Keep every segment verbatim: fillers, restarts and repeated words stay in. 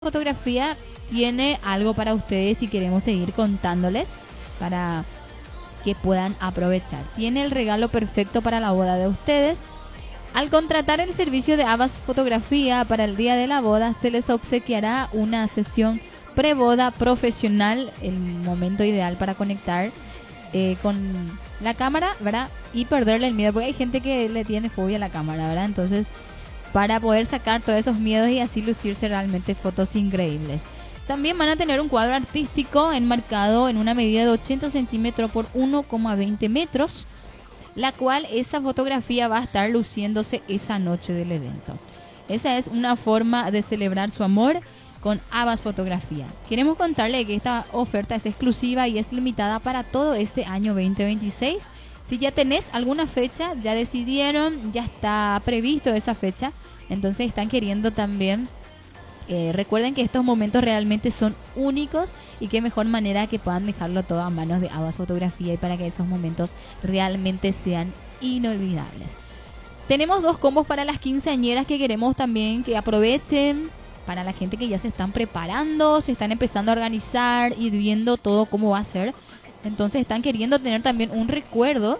Fotografía tiene algo para ustedes y queremos seguir contándoles para que puedan aprovechar. Tiene el regalo perfecto para la boda de ustedes. Al contratar el servicio de Havas Fotografía para el día de la boda, se les obsequiará una sesión preboda profesional, el momento ideal para conectar eh, con la cámara, ¿verdad? Y perderle el miedo, porque hay gente que le tiene fobia a la cámara, ¿verdad? Entonces, para poder sacar todos esos miedos y así lucirse realmente fotos increíbles. También van a tener un cuadro artístico enmarcado en una medida de ochenta centímetros por uno coma veinte metros, la cual esa fotografía va a estar luciéndose esa noche del evento. Esa es una forma de celebrar su amor con Havas Fotografía. Queremos contarle que esta oferta es exclusiva y es limitada para todo este año veinte veintiséis. Si ya tenés alguna fecha, ya decidieron, ya está previsto esa fecha, entonces están queriendo también, eh, recuerden que estos momentos realmente son únicos y qué mejor manera que puedan dejarlo todo a manos de Havas Fotografía y para que esos momentos realmente sean inolvidables. Tenemos dos combos para las quinceañeras que queremos también que aprovechen, para la gente que ya se están preparando, se están empezando a organizar y viendo todo cómo va a ser. Entonces están queriendo tener también un recuerdo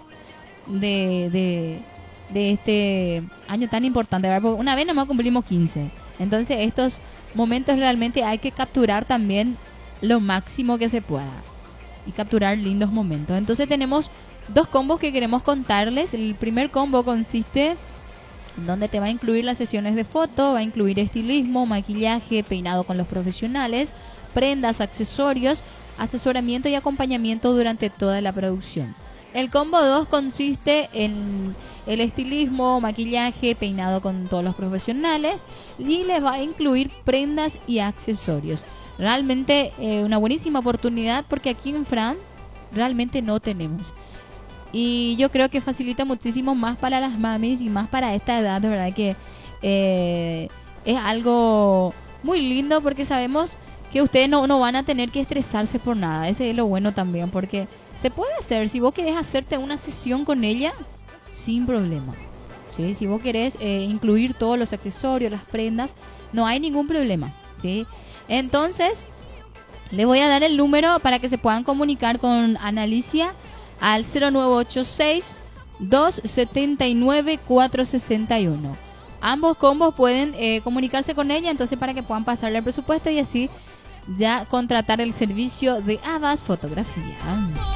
de, de, de este año tan importante, ¿verdad? Porque una vez nomás cumplimos quince. Entonces estos momentos realmente hay que capturar también lo máximo que se pueda. Y capturar lindos momentos. Entonces tenemos dos combos que queremos contarles. El primer combo consiste en donde te va a incluir las sesiones de foto, va a incluir estilismo, maquillaje, peinado con los profesionales, prendas, accesorios, asesoramiento y acompañamiento durante toda la producción. El combo dos consiste en el estilismo, maquillaje, peinado con todos los profesionales y les va a incluir prendas y accesorios. Realmente eh, una buenísima oportunidad porque aquí en Fran realmente no tenemos. Y yo creo que facilita muchísimo más para las mamis y más para esta edad, de verdad que eh, es algo muy lindo porque sabemos que ustedes no, no van a tener que estresarse por nada. Ese es lo bueno también, porque se puede hacer. Si vos querés hacerte una sesión con ella, sin problema. ¿Sí? Si vos querés eh, incluir todos los accesorios, las prendas, no hay ningún problema. ¿Sí? Entonces, les voy a dar el número para que se puedan comunicar con Analicia al cero nueve ocho seis, dos siete nueve, cuatro seis uno. Ambos combos pueden eh, comunicarse con ella, entonces para que puedan pasarle el presupuesto y así ya contratar el servicio de Havas Fotografía.